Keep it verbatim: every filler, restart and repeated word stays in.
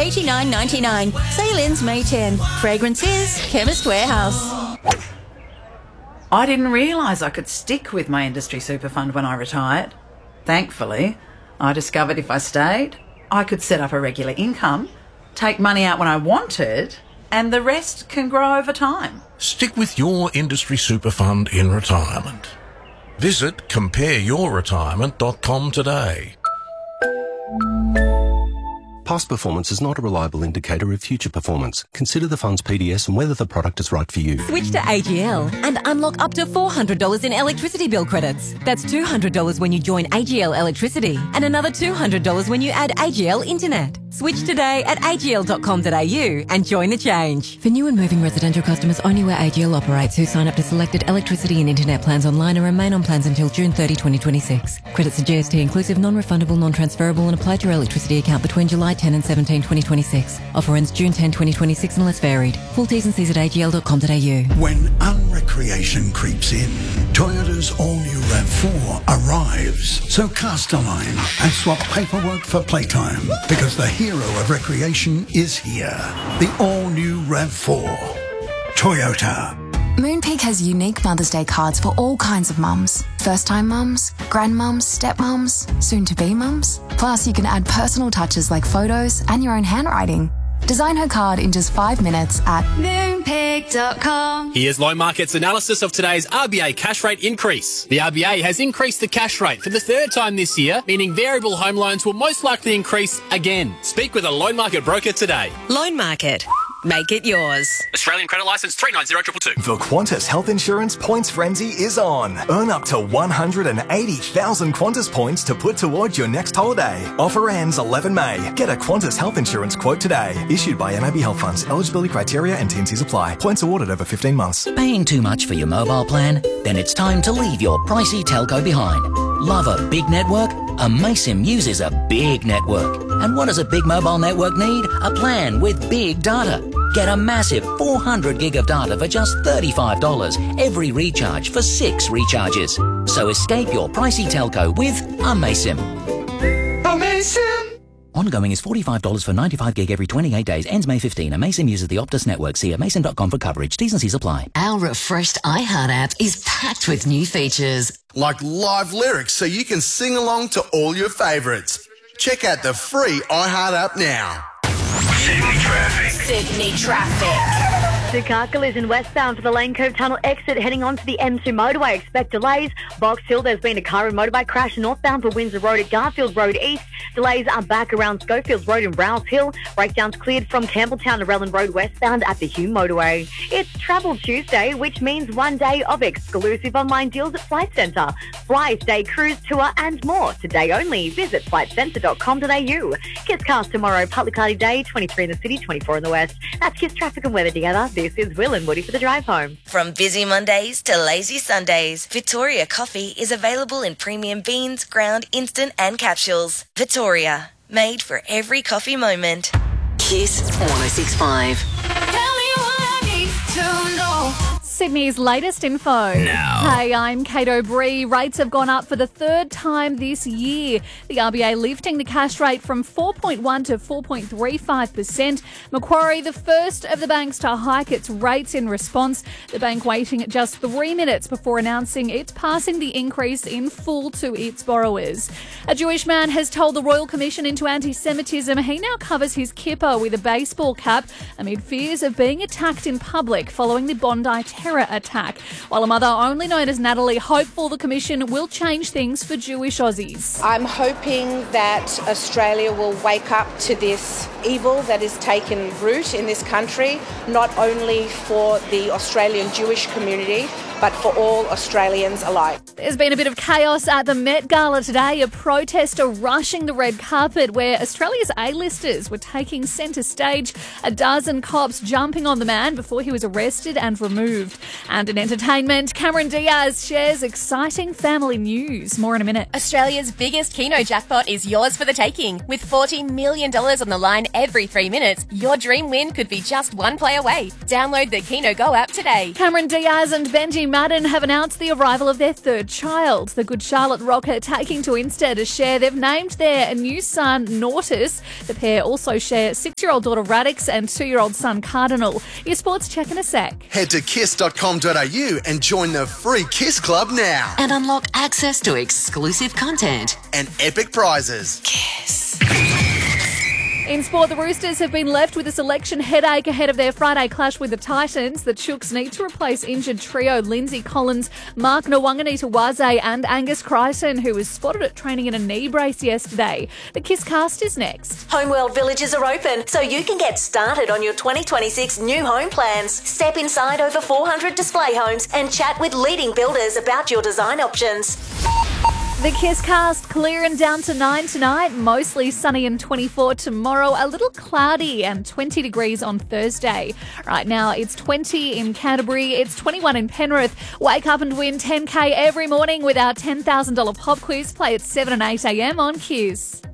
eighty-nine ninety-nine. Say Lynn's May ten. Fragrances, Chemist Warehouse. I didn't realise I could stick with my industry super fund when I retired. Thankfully, I discovered if I stayed, I could set up a regular income, take money out when I wanted, and the rest can grow over time. Stick with your industry super fund in retirement. Visit compare your retirement dot com today. Past performance is not a reliable indicator of future performance. Consider the fund's P D S and whether the product is right for you. Switch to A G L and unlock up to four hundred dollars in electricity bill credits. That's two hundred dollars when you join A G L Electricity and another two hundred dollars when you add A G L Internet. Switch today at a g l dot com dot a u and join the change. For new and moving residential customers only where A G L operates who sign up to selected electricity and internet plans online and remain on plans until June thirtieth, twenty twenty-six. Credits are G S T inclusive, non-refundable, non-transferable and apply to your electricity account between July tenth and seventeenth, twenty twenty-six. Offer ends June tenth, twenty twenty-six unless varied. Full T's and C's at a g l dot com dot a u. When unrecreation creeps in, Toyota's all-new RAV four arrives. So cast a line and swap paperwork for playtime, because the hero of recreation is here. The all-new RAV four. Toyota. Moonpig has unique Mother's Day cards for all kinds of mums. First-time mums, grandmums, stepmums, soon-to-be mums. Plus, you can add personal touches like photos and your own handwriting. Design her card in just five minutes at moonpig dot com. Here's Loan Market's analysis of today's R B A cash rate increase. The R B A has increased the cash rate for the third time this year, meaning variable home loans will most likely increase again. Speak with a Loan Market broker today. Loan Market. Make it yours. Australian credit licence three nine zero two two. The Qantas Health Insurance Points Frenzy is on. Earn up to one hundred eighty thousand Qantas points to put towards your next holiday. Offer ends eleven May. Get a Qantas Health Insurance quote today. Issued by M A B Health Funds. Eligibility criteria and T and Cs apply. Points awarded over fifteen months. Paying too much for your mobile plan? Then it's time to leave your pricey telco behind. Love a big network? Amaysim uses a big network. And what does a big mobile network need? A plan with big data. Get a massive four hundred gig of data for just thirty-five dollars every recharge for six recharges. So escape your pricey telco with Amaysim. Amaysim! Ongoing is forty-five dollars for ninety-five gig every twenty-eight days. Ends May fifteenth. Amaysim uses the Optus network. See amaysim dot com for coverage. T's and C's apply. Our refreshed iHeart app is packed with new features. Like live lyrics so you can sing along to all your favourites. Check out the free iHeart app now. Sydney traffic. Sydney traffic. Two car collision westbound for the Lane Cove Tunnel exit heading onto the M two motorway. Expect delays. Box Hill, there's been a car and motorbike crash northbound for Windsor Road at Garfield Road East. Delays are back around Schofields Road and Rouse Hill. Breakdowns cleared from Campbelltown to Relland Road westbound at the Hume motorway. It's Travel Tuesday, which means one day of exclusive online deals at Flight Centre. Flights, day cruise tour and more. Today only. Visit flight centre dot com dot a u. Kiss Cast tomorrow. Partly cloudy day, twenty-three in the city, twenty-four in the west. That's Kiss Traffic and Weather together. This is Will and Woody for the drive home. From busy Mondays to lazy Sundays, Victoria Coffee is available in premium beans, ground, instant and capsules. Victoria, made for every coffee moment. Kiss one oh six point five. Tell me what I need to know. Sydney's latest info. Now. Hey, I'm Kate O'Brien. Rates have gone up for the third time this year. The R B A lifting the cash rate from four point one to four point three five percent. Macquarie, the first of the banks to hike its rates in response. The bank waiting just three minutes before announcing it's passing the increase in full to its borrowers. A Jewish man has told the Royal Commission into Anti-Semitism he now covers his kippah with a baseball cap amid fears of being attacked in public following the Bondi terror attack. While a mother only known as Natalie hopeful the Commission will change things for Jewish Aussies. I'm hoping that Australia will wake up to this evil that has taken root in this country, not only for the Australian Jewish community, but for all Australians alike. There's been a bit of chaos at the Met Gala today, a protester rushing the red carpet where Australia's A-listers were taking centre stage, a dozen cops jumping on the man before he was arrested and removed. And in entertainment, Cameron Diaz shares exciting family news. More in a minute. Australia's biggest Keno jackpot is yours for the taking. With forty million dollars on the line every three minutes, your dream win could be just one play away. Download the Keno Go app today. Cameron Diaz and Benji Madden have announced the arrival of their third child. The Good Charlotte rocker taking to Insta to share they've named their new son Nortus. The pair also share six-year-old daughter Radix and two-year-old son Cardinal. Your sports check in a sec. Head to kiss dot com dot a u and join the free Kiss Club now. And unlock access to exclusive content. And epic prizes. Kiss. In sport, the Roosters have been left with a selection headache ahead of their Friday clash with the Titans. The Chooks need to replace injured trio Lindsay Collins, Mark Nwanganitawaze and Angus Crichton, who was spotted at training in a knee brace yesterday. The Kiss Cast is next. Homeworld Villages are open, so you can get started on your twenty twenty-six new home plans. Step inside over four hundred display homes and chat with leading builders about your design options. The Kiss Cast clear and down to nine tonight, mostly sunny and twenty-four tomorrow, a little cloudy and twenty degrees on Thursday. Right now it's twenty in Canterbury, it's twenty-one in Penrith. Wake up and win ten K every morning with our ten thousand dollars pop quiz. Play at seven and eight a.m. on Kiss.